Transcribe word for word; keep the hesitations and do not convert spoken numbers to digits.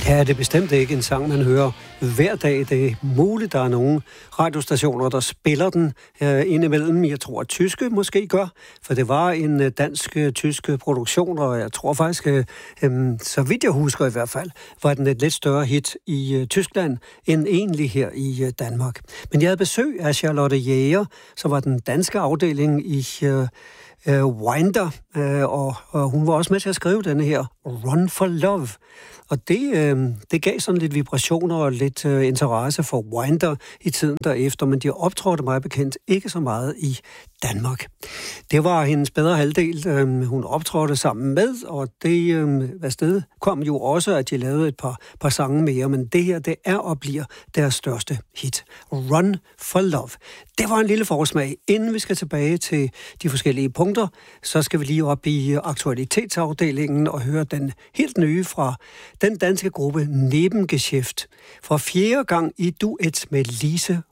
Her er det bestemt ikke en sang, man hører hver dag. Det er muligt, der er nogle radiostationer, der spiller den øh, indimellem. Jeg tror, at tyske måske gør, for det var en øh, dansk-tysk øh, produktion, og jeg tror faktisk, øh, øh, så vidt jeg husker i hvert fald, var den et lidt større hit i øh, Tyskland end egentlig her i øh, Danmark. Men jeg havde besøg af Charlotte Jæger, som var den danske afdeling i øh, øh, Winder, øh, og, og hun var også med til at skrive denne her Run for Love. Og det, øh, det gav sådan lidt vibrationer og lidt øh, interesse for Winder i tiden derefter, men de optrådte meget bekendt ikke så meget i Danmark. Det var hendes bedre halvdel, øh, hun optrådte sammen med, og det øh, hvad sted kom jo også, at de lavede et par, par sange mere, men det her, det er og bliver deres største hit. Run for Love. Det var en lille forsmag. Inden vi skal tilbage til de forskellige punkter, så skal vi lige op i aktualitetsafdelingen og høre den helt nye fra den danske gruppe Nebengeschäft. For fjerde gang i duet med Lise